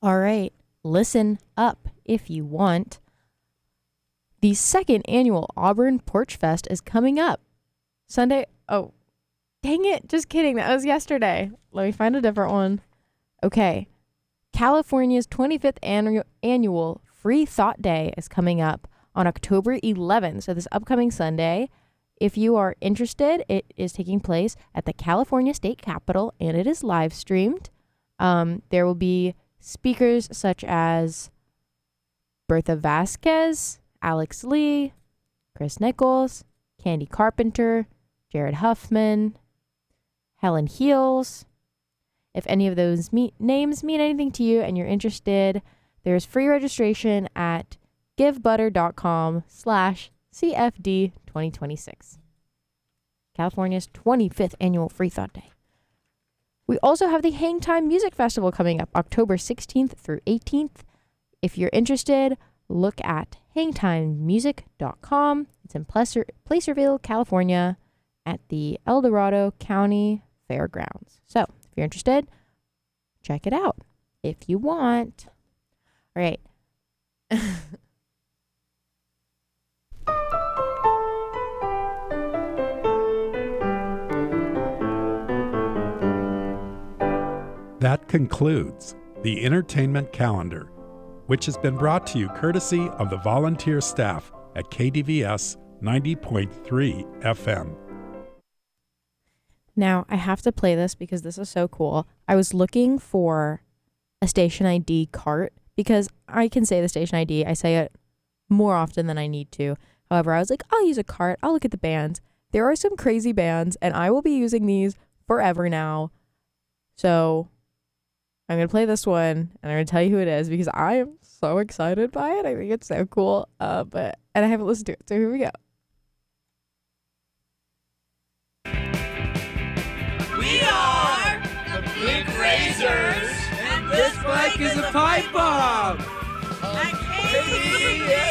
All right, listen up if you want. The second annual Auburn Porch Fest is coming up Sunday. Oh, dang it. Just kidding. That was yesterday. Let me find a different one. Okay. California's 25th annual Free Thought Day is coming up on October 11th. So this upcoming Sunday. If you are interested, it is taking place at the California State Capitol, and it is live streamed. There will be speakers such as Bertha Vasquez, Alex Lee, Chris Nichols, Candy Carpenter, Jared Huffman, Helen Heels. If any of those names mean anything to you and you're interested, there's free registration at givebutter.com/CFD2026. California's 25th annual Free Thought Day. We also have the Hangtime Music Festival coming up October 16th through 18th. If you're interested, look at hangtimemusic.com. It's in Placerville, California at the El Dorado County Fairgrounds. So if you're interested, check it out if you want. All right. That concludes the entertainment calendar, which has been brought to you courtesy of the volunteer staff at KDVS 90.3 FM. Now, I have to play this because this is so cool. I was looking for a station ID cart because I can say the station ID. I say it more often than I need to. However, I was like, I'll use a cart. I'll look at the bands. There are some crazy bands, and I will be using these forever now. So I'm going to play this one, and I'm going to tell you who it is because I am so excited by it. I think it's so cool, and I haven't listened to it, so here we go. We are the Blink Razors, and this bike is a pipe bomb. At KDVS.